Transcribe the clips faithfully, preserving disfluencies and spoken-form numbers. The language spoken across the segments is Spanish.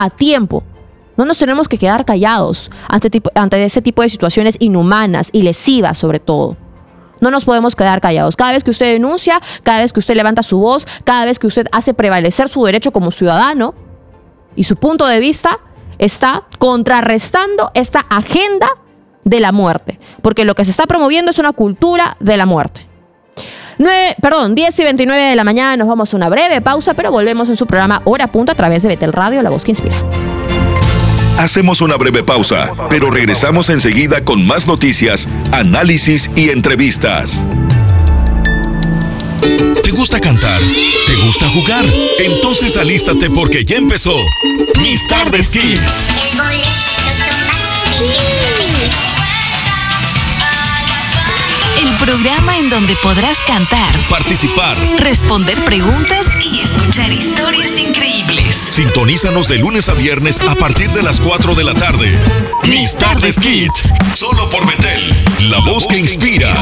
a tiempo. No nos tenemos que quedar callados ante, tipo, ante ese tipo de situaciones inhumanas y lesivas sobre todo. No nos podemos quedar callados. Cada vez que usted denuncia, cada vez que usted levanta su voz, cada vez que usted hace prevalecer su derecho como ciudadano y su punto de vista, está contrarrestando esta agenda de la muerte. Porque lo que se está promoviendo es una cultura de la muerte. nueve, perdón, diez y veintinueve de la mañana, nos vamos a una breve pausa, pero volvemos en su programa Hora Punta a través de Betel Radio, la voz que inspira. Hacemos una breve pausa, pero regresamos enseguida con más noticias, análisis y entrevistas. ¿Te gusta cantar? ¿Te gusta jugar? Entonces alístate porque ya empezó Mis Tardes Kids. El programa en donde podrás cantar, participar, responder preguntas y escuchar historias increíbles. Sintonízanos de lunes a viernes a partir de las cuatro de la tarde. Mis Tardes Kids, solo por Betel, la voz que inspira.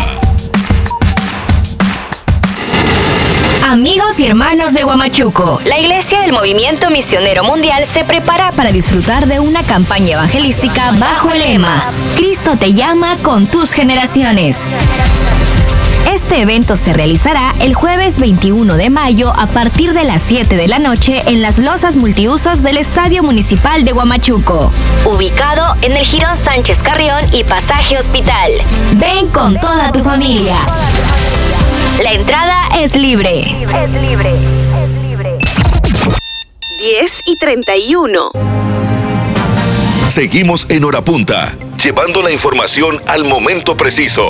Amigos y hermanos de Huamachuco, la Iglesia del Movimiento Misionero Mundial se prepara para disfrutar de una campaña evangelística bajo el lema Cristo te llama con tus generaciones. Este evento se realizará el jueves veintiuno de mayo a partir de las siete de la noche en las losas multiusos del Estadio Municipal de Huamachuco, ubicado en el Jirón Sánchez Carrión y Pasaje Hospital. Ven con toda tu familia. La entrada es libre. Es libre. Es libre. diez y treinta y uno. Seguimos en Hora Punta, llevando la información al momento preciso.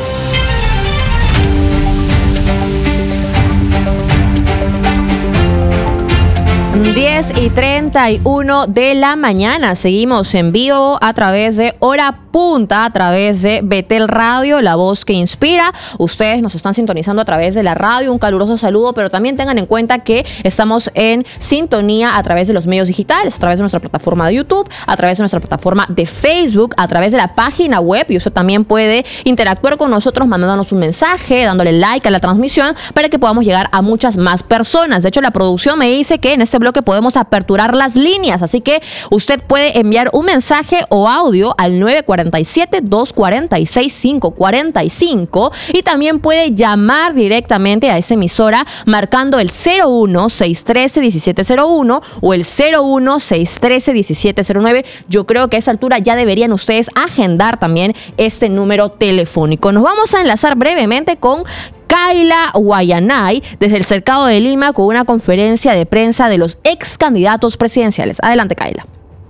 diez y treinta y uno de la mañana. Seguimos en vivo a través de Hora Punta, a través de Betel Radio, la voz que inspira. Ustedes nos están sintonizando a través de la radio. Un caluroso saludo, pero también tengan en cuenta que estamos en sintonía a través de los medios digitales, a través de nuestra plataforma de YouTube, a través de nuestra plataforma de Facebook, a través de la página web. Y usted también puede interactuar con nosotros mandándonos un mensaje, dándole like a la transmisión para que podamos llegar a muchas más personas. De hecho, la producción me dice que en este bloque podemos aperturar las líneas, así que usted puede enviar un mensaje o audio al nueve cuatro siete, dos cuatro seis, cinco cuatro cinco y también puede llamar directamente a esa emisora marcando el cero uno, seis uno tres, uno siete cero uno o el cero uno, seis uno tres, uno siete cero nueve. Yo creo que a esa altura ya deberían ustedes agendar también este número telefónico. Nos vamos a enlazar brevemente con Kayla Guayanay desde el Cercado de Lima con una conferencia de prensa de los ex candidatos presidenciales. Adelante, Kayla.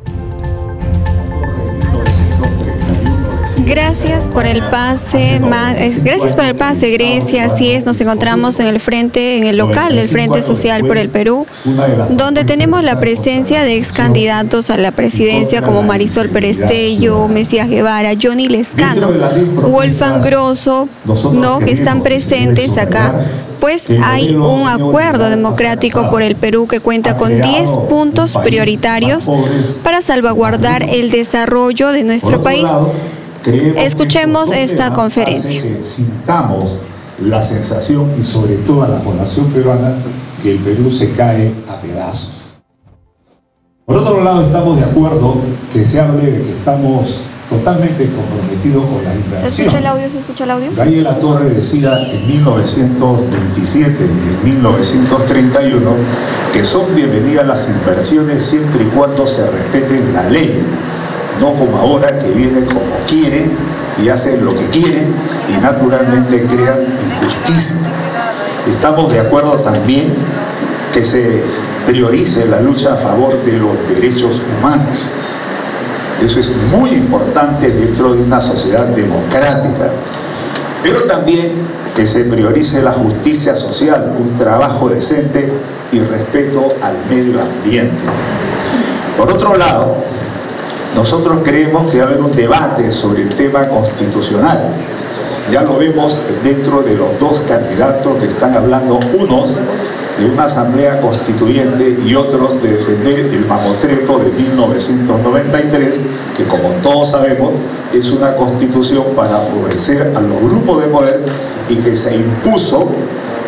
Gracias por el pase, gracias por el pase, Grecia. Así es, nos encontramos en el frente, en el local del Frente Social por el Perú, donde tenemos la presencia de ex candidatos a la presidencia como Marisol Perestello, Mesías Guevara, Johnny Lescano, Wolfgang Grosso, ¿no? que están presentes acá. Pues hay un acuerdo democrático por el Perú que cuenta con diez puntos prioritarios para salvaguardar el desarrollo de nuestro país. Escuchemos esta conferencia. Sintamos la sensación y sobre todo a la población peruana que el Perú se cae a pedazos. Por otro lado, estamos de acuerdo que se hable de que estamos totalmente comprometidos con la inversión. ¿Se escucha el audio? ¿Se escucha el audio? Gay La Torre decía en mil novecientos veintisiete y en mil novecientos treinta y uno que son bienvenidas las inversiones siempre y cuando se respeten la ley. No como ahora que vienen como quieren y hacen lo que quieren y naturalmente crean injusticia. Estamos de acuerdo también que se priorice la lucha a favor de los derechos humanos. Eso es muy importante dentro de una sociedad democrática. Pero también que se priorice la justicia social, un trabajo decente y respeto al medio ambiente. Por otro lado, nosotros creemos que va a haber un debate sobre el tema constitucional. Ya lo vemos dentro de los dos candidatos que están hablando, unos de una asamblea constituyente y otros de defender el mamotreto de mil novecientos noventa y tres, que como todos sabemos es una constitución para favorecer a los grupos de poder y que se impuso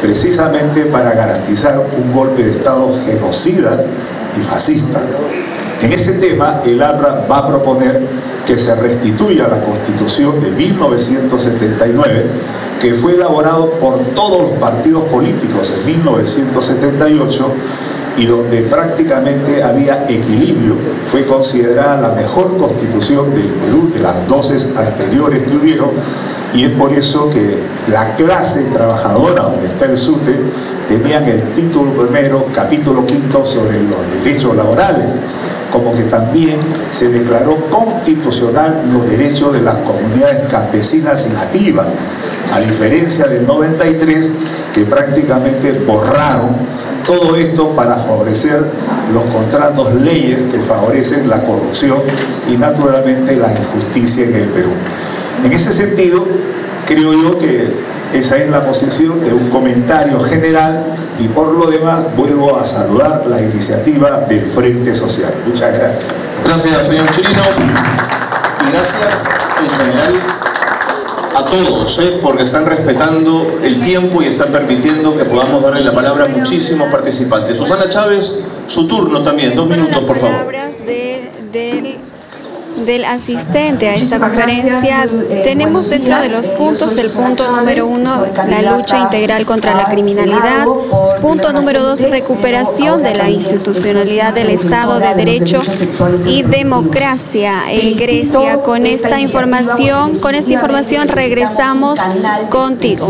precisamente para garantizar un golpe de Estado genocida y fascista. En ese tema, el APRA va a proponer que se restituya la Constitución de mil novecientos setenta y nueve, que fue elaborado por todos los partidos políticos en mil novecientos setenta y ocho y donde prácticamente había equilibrio. Fue considerada la mejor constitución del Perú de las doce anteriores que hubieron, y es por eso que la clase trabajadora, donde está el SUTE, tenían el título primero, capítulo quinto sobre los derechos laborales, como que también se declaró constitucional los derechos de las comunidades campesinas y nativas, a diferencia del noventa y tres, que prácticamente borraron todo esto para favorecer los contratos, leyes que favorecen la corrupción y naturalmente la injusticia en el Perú. En ese sentido, creo yo que esa es la posición de un comentario general, y por lo demás vuelvo a saludar la iniciativa del Frente Social. Muchas gracias. Gracias, señor Chirinos, y gracias en general a todos, ¿eh? porque están respetando el tiempo y están permitiendo que podamos darle la palabra a muchísimos participantes. Susana Chávez, su turno también, dos minutos, por favor. Palabras de, del, del asistente a esta conferencia. Tenemos dentro de los puntos el punto número uno, la lucha integral contra la criminalidad. Punto número dos, recuperación de la institucionalidad del Estado de Derecho y democracia en Grecia. Con esta información, con esta información regresamos contigo.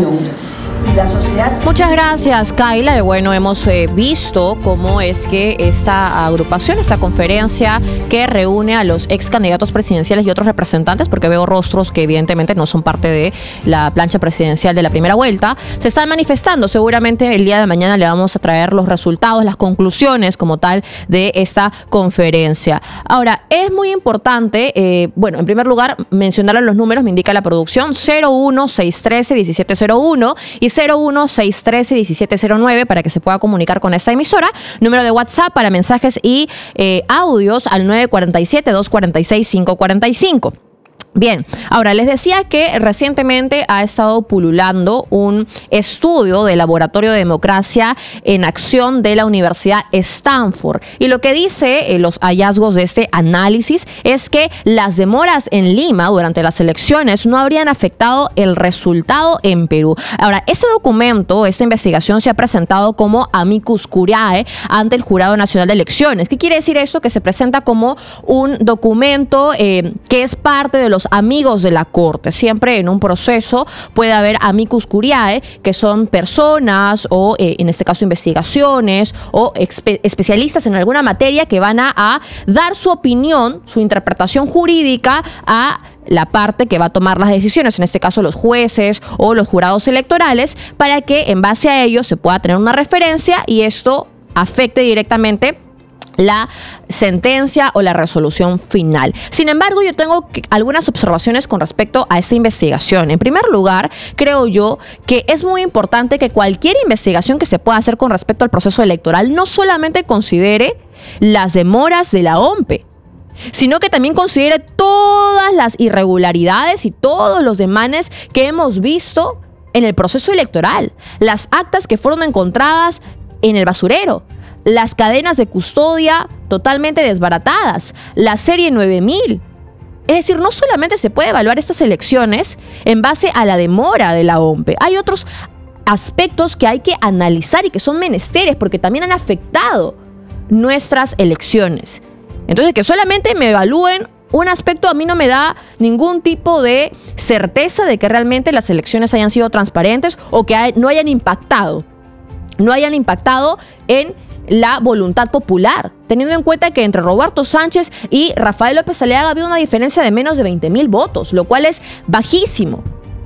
Muchas gracias, Kayla. Bueno, hemos eh, visto cómo es que esta agrupación, esta conferencia que reúne a los ex candidatos presidenciales y otros representantes, porque veo rostros que evidentemente no son parte de la plancha presidencial de la primera vuelta, se están manifestando. Seguramente el día de mañana le vamos a traer los resultados, las conclusiones como tal de esta conferencia. Ahora, es muy importante, eh, bueno, en primer lugar, mencionar los números, me indica la producción, cero uno seis uno tres, uno siete cero uno y cero uno seis uno tres, uno siete cero nueve para que se pueda comunicar con esta emisora. Número de WhatsApp para mensajes y eh, audios al nueve cuatro siete, dos cuatro seis, cinco cuatro cinco. Bien, ahora les decía que recientemente ha estado pululando un estudio del Laboratorio de Democracia en Acción de la Universidad Stanford. Y lo que dice eh, los hallazgos de este análisis es que las demoras en Lima durante las elecciones no habrían afectado el resultado en Perú. Ahora, este documento, esta investigación se ha presentado como amicus curiae ante el Jurado Nacional de Elecciones. ¿Qué quiere decir esto? Que se presenta como un documento eh, que es parte de los amigos de la Corte. Siempre en un proceso puede haber amicus curiae, que son personas o eh, en este caso investigaciones o espe- especialistas en alguna materia que van a, a dar su opinión, su interpretación jurídica a la parte que va a tomar las decisiones, en este caso los jueces o los jurados electorales, para que en base a ello se pueda tener una referencia y esto afecte directamente la sentencia o la resolución final. Sin embargo, yo tengo algunas observaciones con respecto a esta investigación. En primer lugar, creo yo que es muy importante que cualquier investigación que se pueda hacer con respecto al proceso electoral no solamente considere las demoras de la O M P E, sino que también considere todas las irregularidades y todos los demanes que hemos visto en el proceso electoral, las actas que fueron encontradas en el basurero, las cadenas de custodia totalmente desbaratadas, la serie nueve mil. Es decir, no solamente se puede evaluar estas elecciones en base a la demora de la O M P E. Hay otros aspectos que hay que analizar y que son menesteres porque también han afectado nuestras elecciones. Entonces, que solamente me evalúen un aspecto a mí no me da ningún tipo de certeza de que realmente las elecciones hayan sido transparentes o que hay, no hayan impactado, no hayan impactado en la voluntad popular, teniendo en cuenta que entre Roberto Sánchez y Rafael López Aliaga ha habido una diferencia de menos de veinte mil votos, lo cual es bajísimo.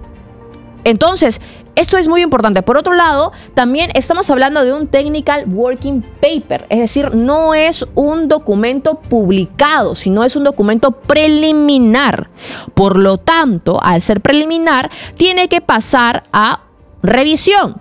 Entonces, esto es muy importante. Por otro lado, también estamos hablando de un Technical Working Paper, es decir, no es un documento publicado, sino es un documento preliminar. Por lo tanto, al ser preliminar, tiene que pasar a revisión.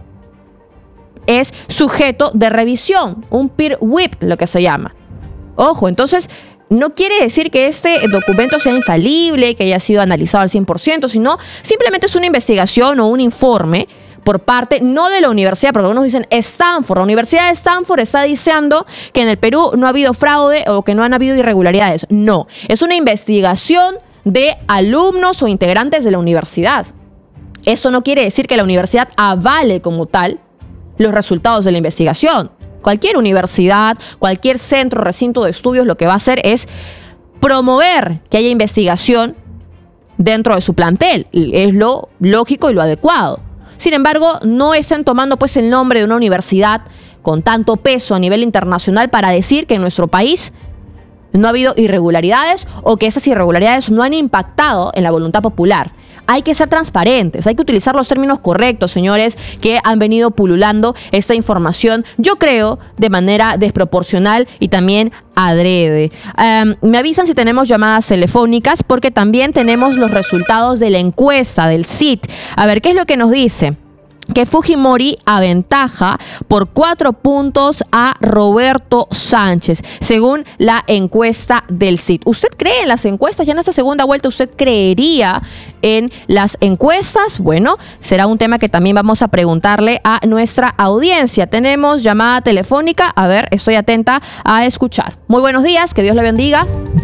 Es sujeto de revisión, un peer whip, lo que se llama. Ojo, entonces no quiere decir que este documento sea infalible, que haya sido analizado al cien por ciento, sino simplemente es una investigación o un informe por parte, no de la universidad, pero algunos dicen Stanford. La Universidad de Stanford está diciendo que en el Perú no ha habido fraude o que no han habido irregularidades. No, es una investigación de alumnos o integrantes de la universidad. Esto no quiere decir que la universidad avale como tal los resultados de la investigación. Cualquier universidad, cualquier centro, recinto de estudios, lo que va a hacer es promover que haya investigación dentro de su plantel. Y es lo lógico y lo adecuado. Sin embargo, no están tomando pues el nombre de una universidad con tanto peso a nivel internacional para decir que en nuestro país no ha habido irregularidades o que esas irregularidades no han impactado en la voluntad popular. Hay que ser transparentes, hay que utilizar los términos correctos, señores, que han venido pululando esta información, yo creo, de manera desproporcional y también adrede. Um, me avisan si tenemos llamadas telefónicas porque también tenemos los resultados de la encuesta del C I T. A ver, ¿qué es lo que nos dice? Que Fujimori aventaja por cuatro puntos a Roberto Sánchez, según la encuesta del C I T. ¿Usted cree en las encuestas? Ya en esta segunda vuelta, ¿usted creería en las encuestas? Bueno, será un tema que también vamos a preguntarle a nuestra audiencia. Tenemos llamada telefónica. A ver, estoy atenta a escuchar. Muy buenos días, que Dios le bendiga.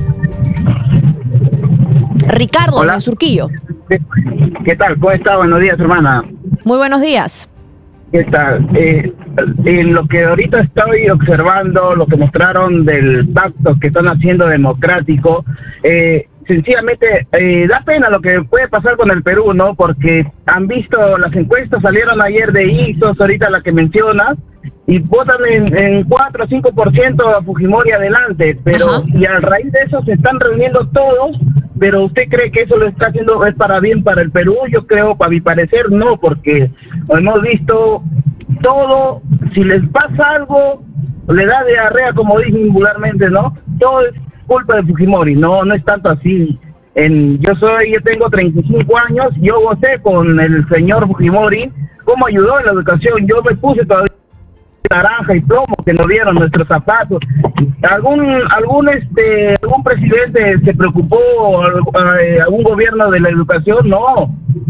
Ricardo, de Surquillo. ¿Qué tal? ¿Cómo está? Buenos días, hermana. Muy buenos días. ¿Qué tal? Eh, en lo que ahorita estoy observando, lo que mostraron del pacto que están haciendo democrático, eh, sencillamente eh, da pena lo que puede pasar con el Perú, ¿no? Porque han visto, las encuestas salieron ayer de Ipsos, ahorita la que mencionas, y votan en, en cuatro o cinco por ciento a Fujimori adelante, pero Ajá. y a raíz de eso se están reuniendo todos, pero ¿usted cree que eso lo está haciendo es para bien para el Perú? Yo creo, para mi parecer, no, porque hemos visto todo, si les pasa algo, le da diarrea, como dicen vulgarmente, ¿no? Todo es culpa de Fujimori, no, no es tanto así. En, yo soy, yo tengo treinta y cinco años, yo gocé con el señor Fujimori, cómo ayudó en la educación, yo me puse todavía naranja y plomo que nos dieron nuestros zapatos. algún algún este algún presidente se preocupó, eh, algún gobierno de la educación, no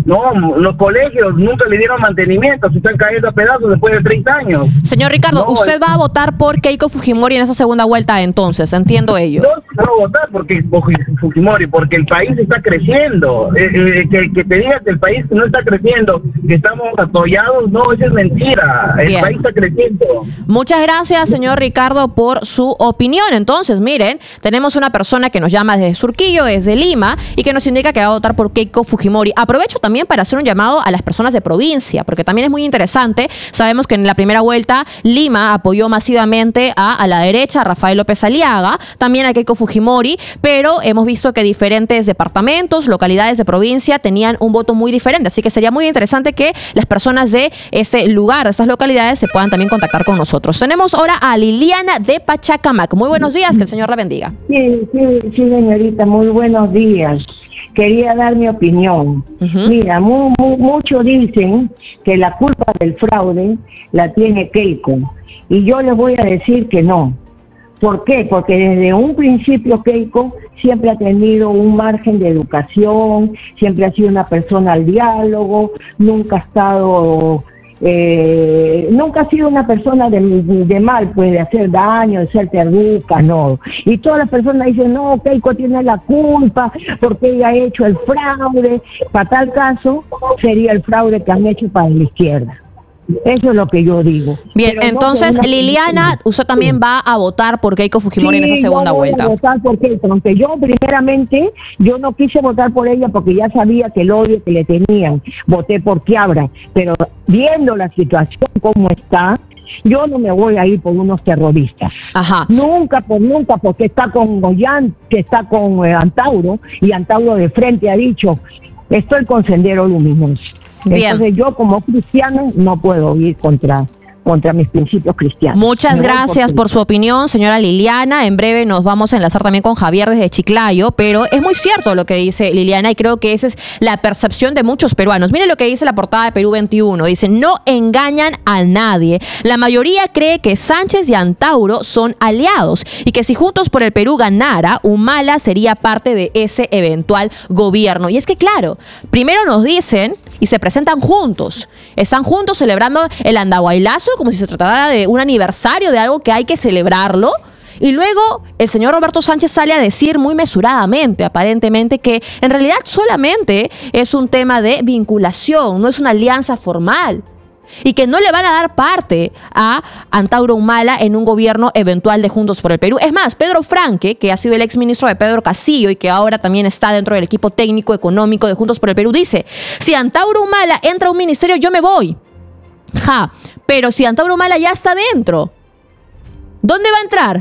no los colegios nunca le dieron mantenimiento, se están cayendo a pedazos después de treinta años. Señor Ricardo, no, usted va a votar por Keiko Fujimori en esa segunda vuelta, entonces entiendo ello. No, no voy a votar porque Fujimori, porque el país está creciendo. eh, eh, que, que te digas que el país no está creciendo, que estamos atollados, no, eso es mentira. El Bien. país está creciendo. Muchas gracias, señor Ricardo, por su opinión. Entonces, miren, tenemos una persona que nos llama desde Surquillo, desde Lima, y que nos indica que va a votar por Keiko Fujimori. Aprovecho también para hacer un llamado a las personas de provincia, porque también es muy interesante. Sabemos que en la primera vuelta Lima apoyó masivamente a, a la derecha, a Rafael López Aliaga, también a Keiko Fujimori, pero hemos visto que diferentes departamentos, localidades de provincia tenían un voto muy diferente. Así que sería muy interesante que las personas de ese lugar, de esas localidades, se puedan también contactar con nosotros. Tenemos ahora a Liliana de Pachacamac. Muy buenos días, que el Señor la bendiga. Sí, sí, sí, señorita, muy buenos días. Quería dar mi opinión. Uh-huh. Mira, mu, mu, muchos dicen que la culpa del fraude la tiene Keiko, y yo les voy a decir que no. ¿Por qué? Porque desde un principio Keiko siempre ha tenido un margen de educación, siempre ha sido una persona al diálogo, nunca ha estado... Eh, nunca ha sido una persona de, de mal, pues de hacer daño, de ser terruca, no. Y todas las personas dicen, no, Keiko tiene la culpa porque ella ha hecho el fraude. Para tal caso, sería el fraude que han hecho para la izquierda. Eso es lo que yo digo. Bien, Pero entonces, no Liliana, usted también sí. va a votar por Keiko Fujimori sí, en esa segunda yo voy vuelta. A votar por Keiko, aunque yo primeramente, yo no quise votar por ella porque ya sabía que el odio que le tenían. Voté por Quiabra, pero viendo la situación como está, yo no me voy a ir por unos terroristas. Ajá. Nunca, por nunca, porque está con Goyán, que está con eh, Antauro, y Antauro de frente ha dicho, estoy con Sendero Luminoso. Bien. Entonces yo como cristiano no puedo ir contra, contra mis principios cristianos. Muchas gracias por, por su opinión, señora Liliana. En breve nos vamos a enlazar también con Javier desde Chiclayo, pero es muy cierto lo que dice Liliana y creo que esa es la percepción de muchos peruanos. Mire lo que dice la portada de Perú veintiuno. Dice, no engañan a nadie. La mayoría cree que Sánchez y Antauro son aliados y que si Juntos por el Perú ganara, Humala sería parte de ese eventual gobierno. Y es que claro, primero nos dicen y se presentan juntos. Están juntos celebrando el andahuaylazo como si se tratara de un aniversario de algo que hay que celebrarlo. Y luego el señor Roberto Sánchez sale a decir muy mesuradamente, aparentemente, que en realidad solamente es un tema de vinculación, no es una alianza formal. Y que no le van a dar parte a Antauro Humala en un gobierno eventual de Juntos por el Perú. Es más, Pedro Franque, que ha sido el exministro de Pedro Castillo y que ahora también está dentro del equipo técnico económico de Juntos por el Perú, dice: si Antauro Humala entra a un ministerio, yo me voy. Ja, pero si Antauro Humala ya está dentro, ¿dónde va a entrar?